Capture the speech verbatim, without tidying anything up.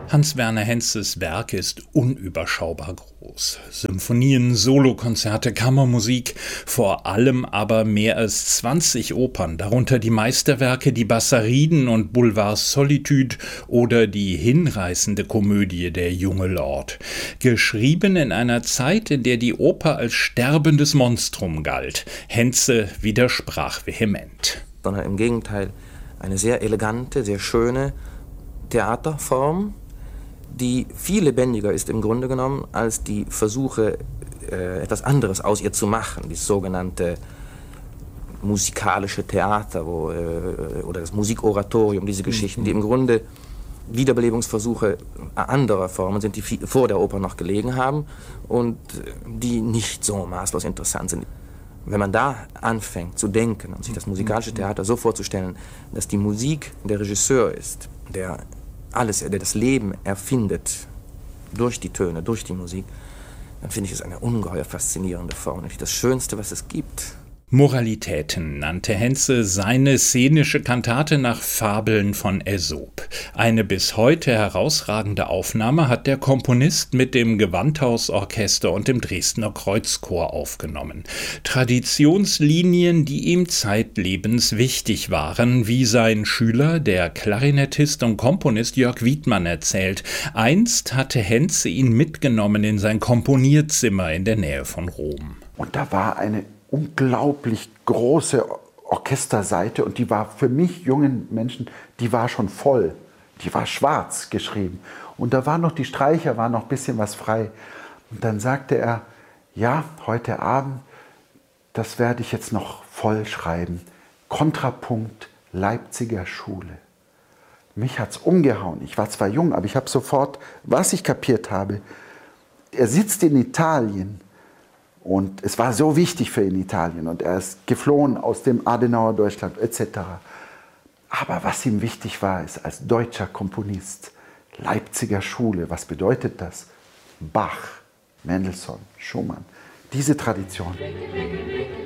Hans-Werner Henzes Werk ist unüberschaubar groß. Symphonien, Solokonzerte, Kammermusik, vor allem aber mehr als zwanzig Opern, darunter die Meisterwerke Die Bassariden und Boulevard Solitude oder die hinreißende Komödie Der junge Lord. Geschrieben in einer Zeit, in der die Oper als sterbendes Monstrum galt. Henze widersprach vehement. Sondern im Gegenteil eine sehr elegante, sehr schöne Theaterform, die viel lebendiger ist im Grunde genommen als die Versuche, äh, etwas anderes aus ihr zu machen, das sogenannte musikalische Theater wo, äh, oder das Musikoratorium, diese Geschichten, die im Grunde Wiederbelebungsversuche anderer Formen sind, die viel vor der Oper noch gelegen haben und die nicht so maßlos interessant sind. Wenn man da anfängt zu denken und sich das musikalische Theater so vorzustellen, dass die Musik der Regisseur ist, der alles, der das Leben erfindet, durch die Töne, durch die Musik, dann finde ich es eine ungeheuer faszinierende Form, nämlich das Schönste, was es gibt. Moralitäten nannte Henze seine szenische Kantate nach Fabeln von Aesop. Eine bis heute herausragende Aufnahme hat der Komponist mit dem Gewandhausorchester und dem Dresdner Kreuzchor aufgenommen. Traditionslinien, die ihm zeitlebens wichtig waren, wie sein Schüler, der Klarinettist und Komponist Jörg Wiedmann erzählt. Einst hatte Henze ihn mitgenommen in sein Komponierzimmer in der Nähe von Rom. Und da war eine unglaublich große Orchesterseite und die war für mich, jungen Menschen, die war schon voll. Die war schwarz geschrieben. Und da waren noch die Streicher, war noch ein bisschen was frei. Und dann sagte er, ja, heute Abend, das werde ich jetzt noch voll schreiben. Kontrapunkt Leipziger Schule. Mich hat's umgehauen. Ich war zwar jung, aber ich habe sofort, was ich kapiert habe. Er sitzt in Italien. Und es war so wichtig für ihn in Italien und er ist geflohen aus dem Adenauer Deutschland et cetera. Aber was ihm wichtig war, ist als deutscher Komponist, Leipziger Schule, was bedeutet das? Bach, Mendelssohn, Schumann, diese Tradition.